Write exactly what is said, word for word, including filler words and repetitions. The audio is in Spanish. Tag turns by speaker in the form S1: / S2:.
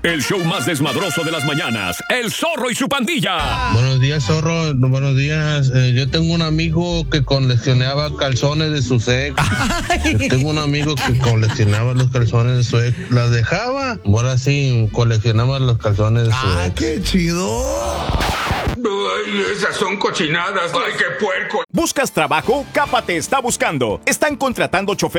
S1: El show más desmadroso de las mañanas, El Zorro y su pandilla.
S2: Buenos días, Zorro. Buenos días. Eh, yo tengo un amigo que coleccionaba calzones de sus ex. Yo tengo un amigo que coleccionaba los calzones de su ex. Las dejaba. Ahora sí, coleccionaba los calzones de su
S3: ¡Ah,
S2: ex.
S3: qué chido!
S4: Ay, esas son cochinadas. Ay, qué puerco.
S5: ¿Buscas trabajo? Capa te está buscando. Están contratando choferes